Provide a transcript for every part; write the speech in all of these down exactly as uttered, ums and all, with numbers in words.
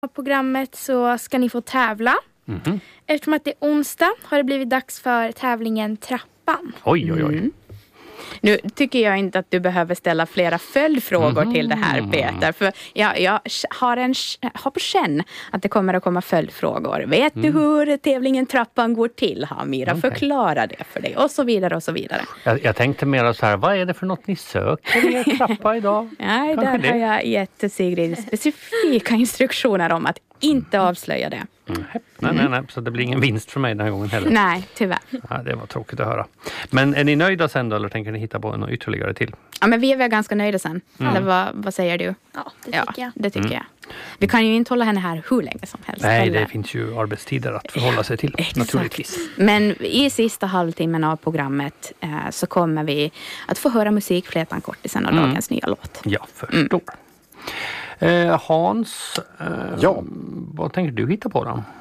programmet så ska ni få tävla. Mm-hmm. Eftersom att det är onsdag har det blivit dags för tävlingen Trappan. Oj, oj, oj. Mm. Nu tycker jag inte att du behöver ställa flera följdfrågor mm. till det här, Peter. För jag, jag har, en, har på känn att det kommer att komma följdfrågor. Vet mm. du hur tävlingen Trappan går till? Har Mira okay. förklara det för dig? Och så vidare och så vidare. Jag, jag tänkte mer så här, vad är det för något ni söker i er trappa idag? Nej, Kanske där det. har jag gett Sigrid specifika instruktioner om att inte avslöja det. Mm. Nej, nej, nej. Så det blir ingen vinst för mig den här gången heller. Nej, tyvärr. Ja, det var tråkigt att höra. Men är ni nöjda sen då, eller tänker ni hitta på något ytterligare till? Ja, men vi är väl ganska nöjda sen. Mm. Eller vad, vad säger du? Ja, det tycker ja, jag. det tycker mm. jag. Vi kan ju inte hålla henne här hur länge som helst. Nej, eller? det finns ju arbetstider att förhålla sig till. Exakt. Naturligtvis. Men i sista halvtimmen av programmet eh, så kommer vi att få höra musik, Flätan Kortisen och mm. dagens nya låt. Ja, förstår. Mm. Eh, Hans, eh, ja. vad tänker du hitta på då?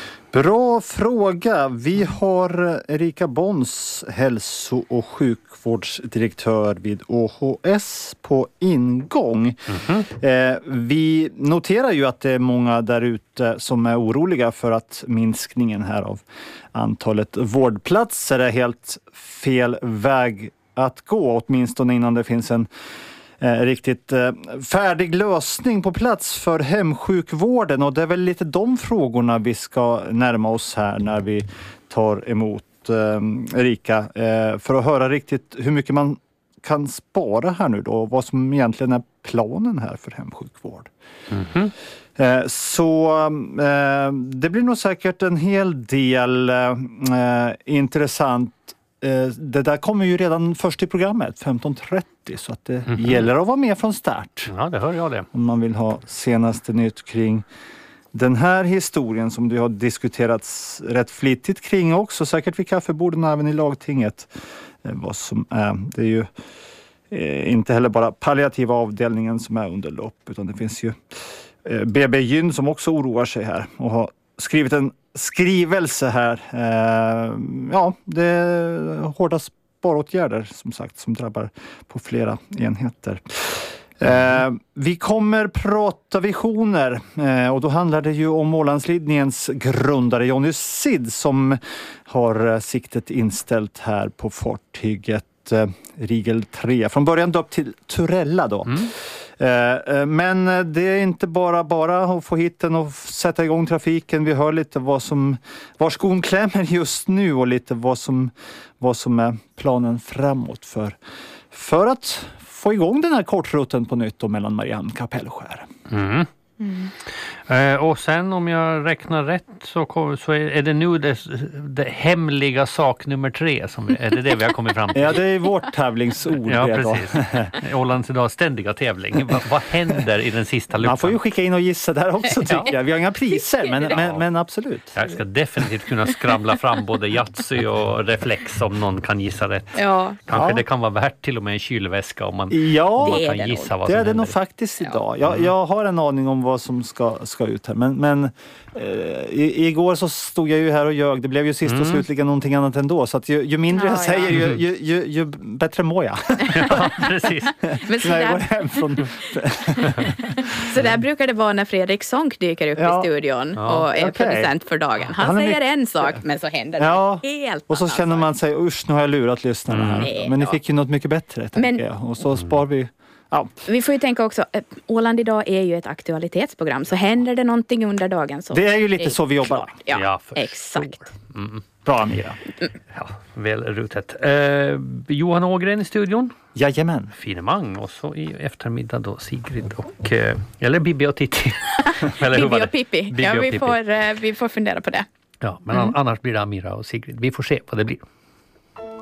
Bra fråga. Vi har Erika Bons, hälso- och sjukvårdsdirektör vid Å H S på ingång. Mm-hmm. Eh, vi noterar ju att det är många där ute som är oroliga för att minskningen här av antalet vårdplatser är helt fel väg att gå, åtminstone innan det finns en Eh, riktigt eh, färdig lösning på plats för hemsjukvården, och det är väl lite de frågorna vi ska närma oss här när vi tar emot eh, Erika eh, för att höra riktigt hur mycket man kan spara här nu då, och vad som egentligen är planen här för hemsjukvård. Mm-hmm. Eh, så eh, det blir nog säkert en hel del eh, intressant. Det där kommer ju redan först i programmet, femton trettio, så att det mm-hmm. gäller att vara med från start. Ja, det hör jag det. Om man vill ha senaste nytt kring den här historien som du har diskuterats rätt flitigt kring också, säkert vid kaffeborden och även i lagtinget. Vad som är, det är ju inte heller bara palliativa avdelningen som är under lopp, utan det finns ju B B Gyn som också oroar sig här och har skrivit en skrivelse här. Eh, ja, det är hårda sparåtgärder som sagt som drabbar på flera enheter. Eh, vi kommer prata visioner eh, och då handlar det ju om Ålandslinjens grundare Jonny Sid som har siktet inställt här på fartyget eh, Rigel tre. Från början döpt till Turella då. Mm. Men det är inte bara, bara att få hit den och sätta igång trafiken. Vi hör lite vad som, var skon klämmer just nu och lite vad som, vad som är planen framåt för, för att få igång den här kortrutten på nytt då mellan Mariehamn och Kapellskär. Mm. Mm. Eh, och sen om jag räknar rätt så, kom, så är, är det nu det, det hemliga sak nummer tre som är det det vi har kommit fram till. Ja, det är vårt tävlingsord. Ja, precis. Ålands idag ständiga tävling. Va, vad händer i den sista luckan? Man får ju skicka in och gissa där också tycker ja. jag. Vi har inga priser, men, men, men absolut. Jag ska definitivt kunna skramla fram både Yatzy och reflex om någon kan gissa rätt. Ja. Kanske ja. det kan vara värt till och med en kylväska om man, ja, man kan gissa vad det som är det händer. nog faktiskt idag. Jag, jag har en aning om vad som ska, ska ut här. Men, men eh, i, igår så stod jag ju här och ljög. Det blev ju sist och mm. slutligen någonting annat ändå. Så att ju, ju mindre ja, jag säger, ja. ju, ju, ju, ju bättre mår jag. Ja, precis. Men så, där... hem från... så där brukar det vara när Fredrik Sonck dyker upp ja. i studion ja. och är okay. producent för dagen. Han, Han säger mycket... en sak, men så händer det ja. helt och så känner man sig, usch, nu har jag lurat lyssnarna mm. här. Nej, men ni fick ju något mycket bättre, men... jag. Och så spar vi... Ja. Vi får ju tänka också, Åland idag är ju ett aktualitetsprogram, så händer det någonting under dagen så... Det är ju lite är så vi jobbar. Klart. Ja, ja exakt. Mm. Bra, Mira. Mm. Ja, väl rutet. Eh, Johan Ågren i studion. Jajamän. Finemang. Och så i eftermiddag då Sigrid och... Eh, eller Bibi och Titti. Bibi och Pippi. Ja, vi får, eh, vi får fundera på det. Ja, men mm. annars blir det Amira och Sigrid. Vi får se vad det blir.